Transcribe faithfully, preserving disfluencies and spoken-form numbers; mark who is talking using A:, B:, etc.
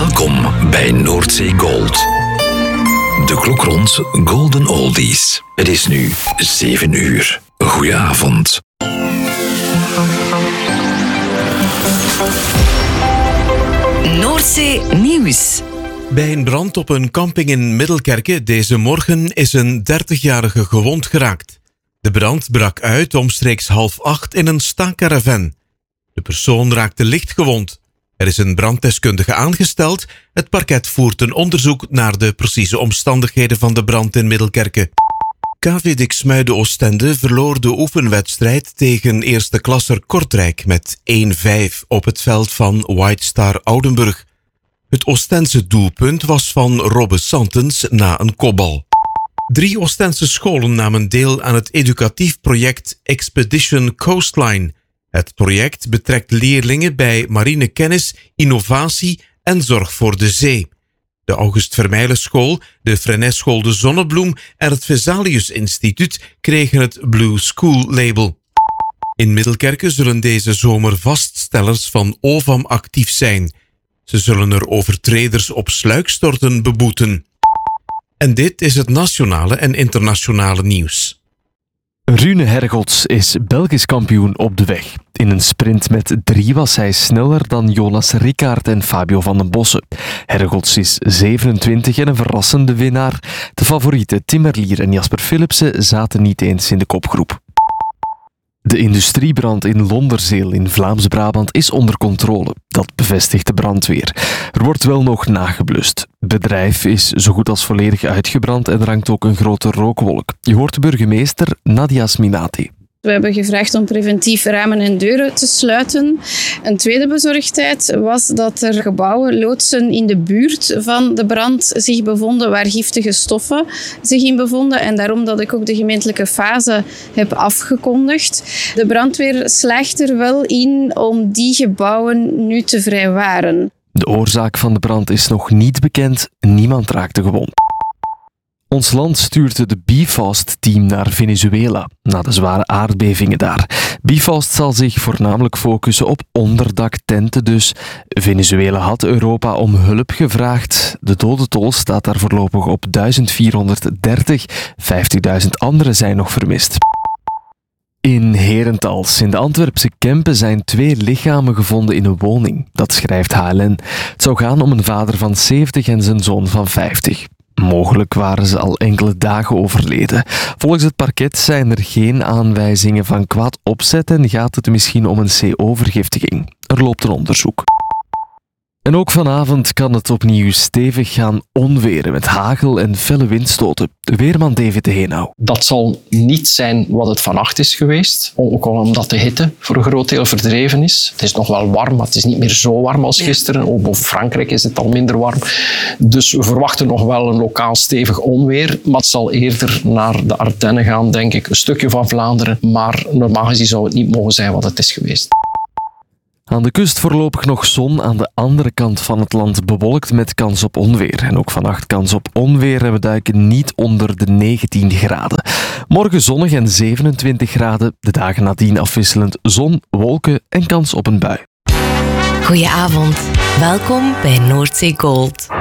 A: Welkom bij Noordzee Gold. De klok rond Golden Oldies. Het is nu zeven uur. Goedenavond.
B: Noordzee Nieuws.
C: Bij een brand op een camping in Middelkerke deze morgen is een dertigjarige gewond geraakt. De brand brak uit omstreeks half acht in een staancaravan. De persoon raakte licht gewond. Er is een branddeskundige aangesteld. Het parket voert een onderzoek naar de precieze omstandigheden van de brand in Middelkerke. K V Diksmuide Oostende verloor de oefenwedstrijd tegen eerste klasser Kortrijk met één vijf op het veld van White Star Oudenburg. Het Oostense doelpunt was van Robbe Santens na een kopbal. Drie Oostense scholen namen deel aan het educatief project Expedition Coastline. Het project betrekt leerlingen bij marinekennis, innovatie en zorg voor de zee. De August Vermeijlen School, de Fresnes-school De Zonnebloem en het Vesalius Instituut kregen het Blue School label. In Middelkerke zullen deze zomer vaststellers van O V A M actief zijn. Ze zullen er overtreders op sluikstorten beboeten. En dit is het nationale en internationale nieuws.
D: Rune Hergots is Belgisch kampioen op de weg. In een sprint met drie was hij sneller dan Jonas Rickaert en Fabio van den Bossen. Hergots is zevenentwintig en een verrassende winnaar. De favorieten Tim Merlier en Jasper Philipsen zaten niet eens in de kopgroep. De industriebrand in Londerzeel in Vlaams-Brabant is onder controle. Dat bevestigt de brandweer. Er wordt wel nog nageblust. Het bedrijf is zo goed als volledig uitgebrand en er hangt ook een grote rookwolk. Je hoort de burgemeester Nadia Sminati.
E: We hebben gevraagd om preventief ramen en deuren te sluiten. Een tweede bezorgdheid was dat er gebouwen, loodsen in de buurt van de brand zich bevonden waar giftige stoffen zich in bevonden. En daarom dat ik ook de gemeentelijke fase heb afgekondigd. De brandweer slaagt er wel in om die gebouwen nu te vrijwaren.
D: De oorzaak van de brand is nog niet bekend. Niemand raakte gewond. Ons land stuurde de Bifast-team naar Venezuela, na de zware aardbevingen daar. Bifast zal zich voornamelijk focussen op onderdaktenten dus. Venezuela had Europa om hulp gevraagd. De dodentol staat daar voorlopig op duizend vierhonderddertig. vijftigduizend anderen zijn nog vermist. In Herentals, in de Antwerpse Kempen, zijn twee lichamen gevonden in een woning. Dat schrijft H L N. Het zou gaan om een vader van zeventig en zijn zoon van vijftig. Mogelijk waren ze al enkele dagen overleden. Volgens het parket zijn er geen aanwijzingen van kwaad opzet en gaat het misschien om een C O-vergiftiging. Er loopt een onderzoek. En ook vanavond kan het opnieuw stevig gaan onweren met hagel en felle windstoten. Weerman David de Heenau.
F: Dat zal niet zijn wat het vannacht is geweest. Ook al omdat de hitte voor een groot deel verdreven is. Het is nog wel warm, maar het is niet meer zo warm als gisteren. Ook boven Frankrijk is het al minder warm. Dus we verwachten nog wel een lokaal stevig onweer. Maar het zal eerder naar de Ardennen gaan, denk ik. Een stukje van Vlaanderen. Maar normaal gezien zou het niet mogen zijn wat het is geweest.
D: Aan de kust voorlopig nog zon, aan de andere kant van het land bewolkt met kans op onweer. En ook vannacht kans op onweer en we duiken niet onder de negentien graden. Morgen zonnig en zevenentwintig graden, de dagen nadien afwisselend zon, wolken en kans op een bui.
B: Goedenavond, welkom bij Noordzee Gold.